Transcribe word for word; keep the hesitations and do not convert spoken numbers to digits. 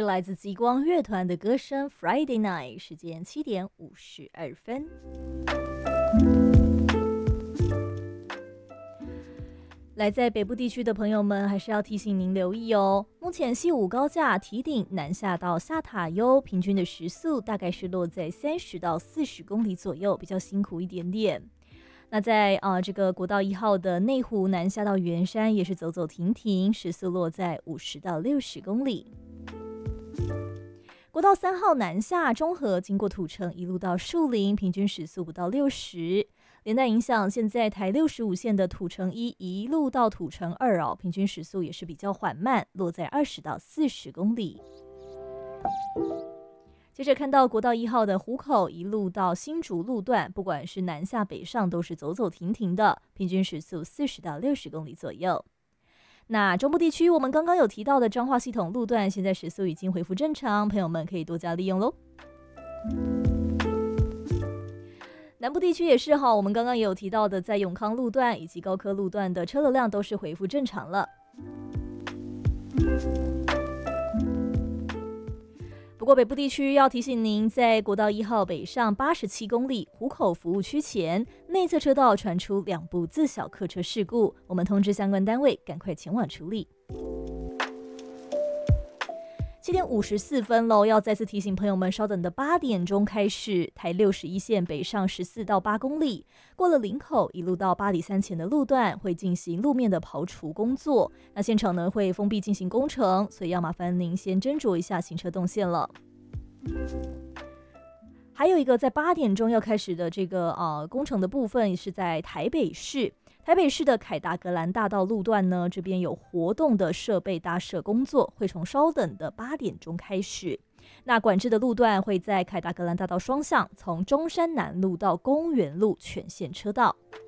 是来自极光乐团的歌声 Friday Night， 时间七点五十二分。来在北部地区的朋友们，还是要提醒您留意哦。目前西武高架堤顶南下到下塔悠，平均的时速大概是落在三十到四十公里左右，比较辛苦一点点。那在呃这个国道一号的内湖南下到圆山，也是走走停停，时速落在五十到六十公里。国道三号南下中和，经过土城一路到树林，平均时速不到六十。连带影响，现在台六十五线的土城一一路到土城二哦，平均时速也是比较缓慢，落在二十到四十公里。接着看到国道一号的湖口一路到新竹路段，不管是南下北上都是走走停停的，平均时速四十到六十公里左右。那中部地区我们刚刚有提到的彰化系统路段，现在时速已经恢复正常，朋友们可以多加利用咯。南部地区也是哈，我们刚刚也有提到的，在永康路段以及高科路段的车流量都是恢复正常了。不过北部地区要提醒您，在国道一号北上八十七公里湖口服务区前，内侧车道传出两部自小客车事故，我们通知相关单位赶快前往处理。七点五十四分喽，要再次提醒朋友们，稍等的八点钟开始，台六十一线北上十四到八公里，过了林口一路到八里山前的路段会进行路面的刨除工作，那现场呢会封闭进行工程，所以要麻烦您先斟酌一下行车动线了。还有一个在八点钟要开始的这个呃工程的部分是在台北市。台北市的凯达格兰大道路段呢，这边有活动的设备搭设工作，会从稍等的八点钟开始。那管制的路段会在凯达格兰大道双向，从中山南路到公园路全线车道。